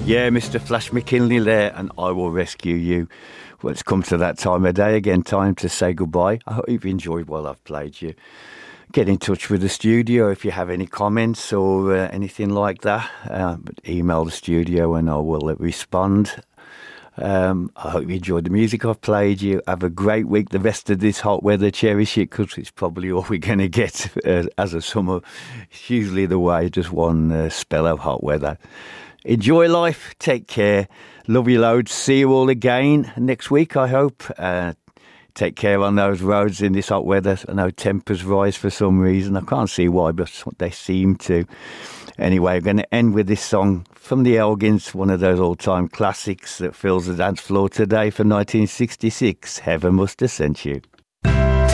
Yeah, Mr. Flash McKinley there, and I Will Rescue You. Well, it's come to that time of day again, time to say goodbye. I hope you've enjoyed what I've played you. Get in touch with the studio if you have any comments or anything like that. Email the studio and I will respond. I hope you enjoyed the music I've played you. Have a great week. The rest of this hot weather, cherish it because it's probably all we're going to get as a summer. It's usually the way, just one spell of hot weather. Enjoy life. Take care. Love you loads. See you all again next week, I hope. Take care on those roads in this hot weather. I know tempers rise for some reason. I can't see why, but they seem to. Anyway, I'm going to end with this song from the Elgins, one of those all-time classics that fills the dance floor today from 1966. Heaven Must Have Sent You.